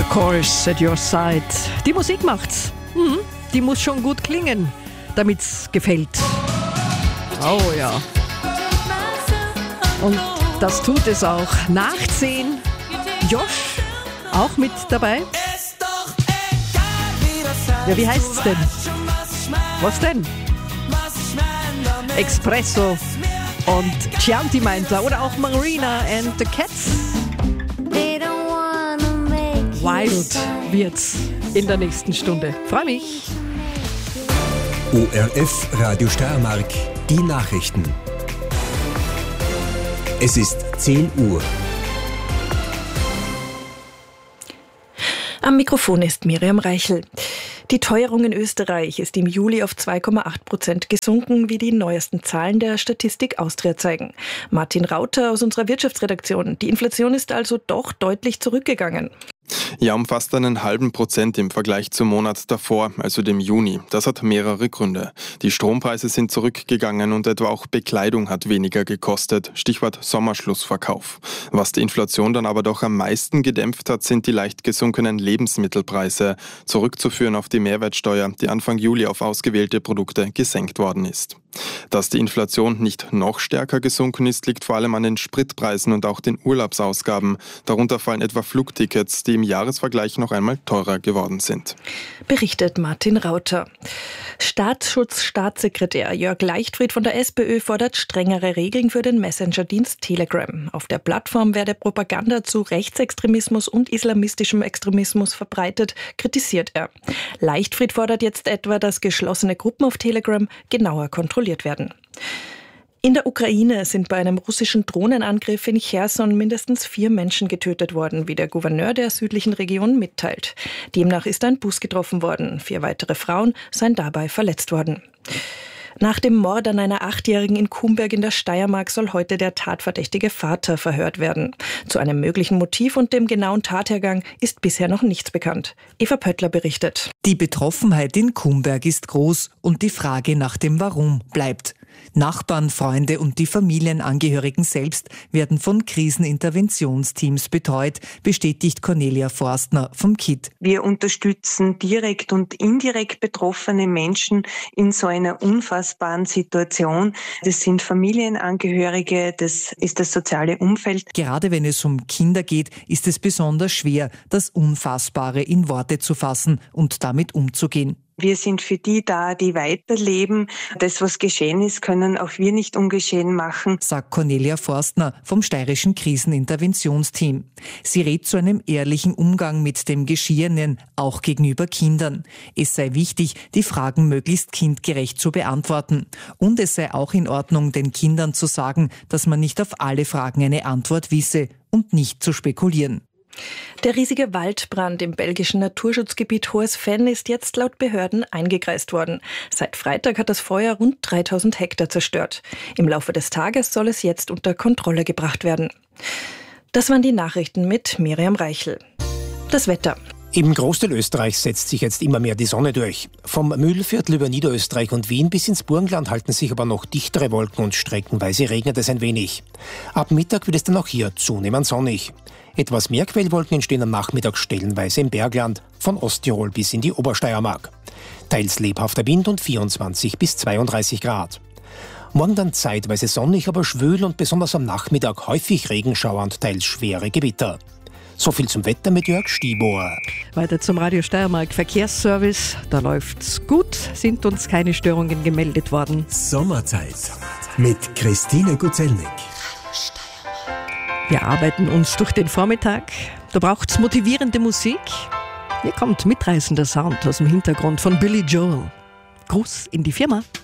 Course at your side. Die Musik macht's. Die muss schon gut klingen, damit's gefällt. Oh ja. Und das tut es auch. Nachsehen. Josh auch mit dabei. Ja, wie heißt's denn? Was denn? Espresso und Chianti meint er. Oder auch Marina and the Cats. Wild wird's in der nächsten Stunde. Freue mich. ORF Radio Steiermark, die Nachrichten. Es ist 10 Uhr. Am Mikrofon ist Miriam Reichel. Die Teuerung in Österreich ist im Juli auf 2,8% gesunken, wie die neuesten Zahlen der Statistik Austria zeigen. Martin Rauter aus unserer Wirtschaftsredaktion. Die Inflation ist also doch deutlich zurückgegangen. Ja, um fast 0,5% im Vergleich zum Monat davor, also dem Juni. Das hat mehrere Gründe. Die Strompreise sind zurückgegangen und etwa auch Bekleidung hat weniger gekostet. Stichwort Sommerschlussverkauf. Was die Inflation dann aber doch am meisten gedämpft hat, sind die leicht gesunkenen Lebensmittelpreise. Zurückzuführen auf die Mehrwertsteuer, die Anfang Juli auf ausgewählte Produkte gesenkt worden ist. Dass die Inflation nicht noch stärker gesunken ist, liegt vor allem an den Spritpreisen und auch den Urlaubsausgaben. Darunter fallen etwa Flugtickets, die im Jahresvergleich noch einmal teurer geworden sind. Berichtet Martin Rauter. Staatsschutzstaatssekretär Jörg Leichtfried von der SPÖ fordert strengere Regeln für den Messenger-Dienst Telegram. Auf der Plattform werde Propaganda zu Rechtsextremismus und islamistischem Extremismus verbreitet, kritisiert er. Leichtfried fordert jetzt etwa, dass geschlossene Gruppen auf Telegram genauer kontrolliert werden. In der Ukraine sind bei einem russischen Drohnenangriff in Cherson mindestens 4 Menschen getötet worden, wie der Gouverneur der südlichen Region mitteilt. Demnach ist ein Bus getroffen worden. 4 weitere Frauen seien dabei verletzt worden. Nach dem Mord an einer 8-Jährigen in Kumberg in der Steiermark soll heute der tatverdächtige Vater verhört werden. Zu einem möglichen Motiv und dem genauen Tathergang ist bisher noch nichts bekannt. Eva Pöttler berichtet. Die Betroffenheit in Kumberg ist groß und die Frage nach dem Warum bleibt. Nachbarn, Freunde und die Familienangehörigen selbst werden von Kriseninterventionsteams betreut, bestätigt Cornelia Forstner vom KIT. Wir unterstützen direkt und indirekt betroffene Menschen in so einer unfassbaren Situation. Das sind Familienangehörige, das ist das soziale Umfeld. Gerade wenn es um Kinder geht, ist es besonders schwer, das Unfassbare in Worte zu fassen und damit umzugehen. Wir sind für die da, die weiterleben. Das, was geschehen ist, können auch wir nicht ungeschehen machen, sagt Cornelia Forstner vom steirischen Kriseninterventionsteam. Sie rät zu einem ehrlichen Umgang mit dem Geschehenen, auch gegenüber Kindern. Es sei wichtig, die Fragen möglichst kindgerecht zu beantworten. Und es sei auch in Ordnung, den Kindern zu sagen, dass man nicht auf alle Fragen eine Antwort wisse und nicht zu spekulieren. Der riesige Waldbrand im belgischen Naturschutzgebiet Hohes Venn ist jetzt laut Behörden eingekreist worden. Seit Freitag hat das Feuer rund 3000 Hektar zerstört. Im Laufe des Tages soll es jetzt unter Kontrolle gebracht werden. Das waren die Nachrichten mit Miriam Reichel. Das Wetter. Im Großteil Österreichs setzt sich jetzt immer mehr die Sonne durch. Vom Mühlviertel über Niederösterreich und Wien bis ins Burgenland halten sich aber noch dichtere Wolken und streckenweise regnet es ein wenig. Ab Mittag wird es dann auch hier zunehmend sonnig. Etwas mehr Quellwolken entstehen am Nachmittag stellenweise im Bergland, von Osttirol bis in die Obersteiermark. Teils lebhafter Wind und 24 bis 32 Grad. Morgen dann zeitweise sonnig, aber schwül und besonders am Nachmittag häufig Regenschauer und teils schwere Gewitter. So viel zum Wetter mit Jörg Stiebohr. Weiter zum Radio Steiermark Verkehrsservice. Da läuft's gut, sind uns keine Störungen gemeldet worden. Sommerzeit mit Christine Guzelnik. Wir arbeiten uns durch den Vormittag. Da braucht's motivierende Musik. Hier kommt mitreißender Sound aus dem Hintergrund von Billy Joel. Gruß in die Firma.